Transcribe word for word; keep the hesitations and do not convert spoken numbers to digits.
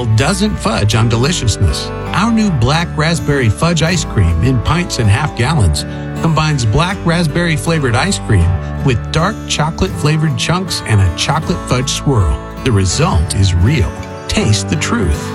well, doesn't fudge on deliciousness. Our new black raspberry fudge ice cream in pints and half gallons combines black raspberry flavored ice cream with dark chocolate flavored chunks and a chocolate fudge swirl. The result is real. Taste the truth.